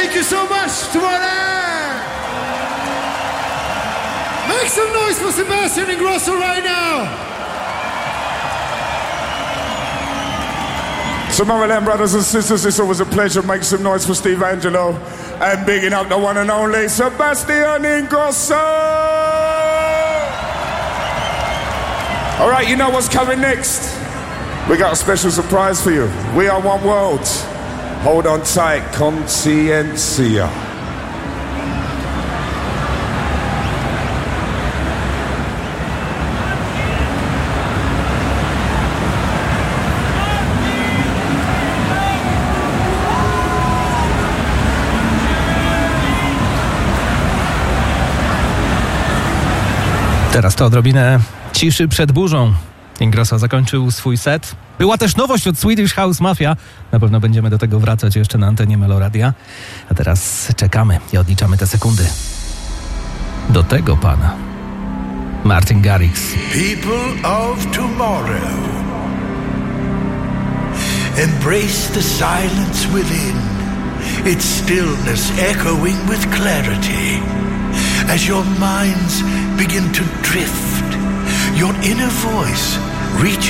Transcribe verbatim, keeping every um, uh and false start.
Thank you so much to all that. Make some noise for Sebastian Ingrosso right now. So Maryland brothers and sisters, it's always a pleasure. Make some noise for Steve Angelo and bigging up the one and only Sebastian Ingrosso. All right, you know what's coming next? We got a special surprise for you. We are one world. Hold on tight, Conciencia. Teraz to odrobinę ciszy przed burzą. Ingrosso zakończył swój set. Była też nowość od Swedish House Mafia. Na pewno będziemy do tego wracać jeszcze na antenie Meloradia. A teraz czekamy i odliczamy te sekundy. Do tego pana Martin Garrix. People of tomorrow, embrace the silence within, its stillness echoing with clarity. As your minds begin to drift, your inner voice reaches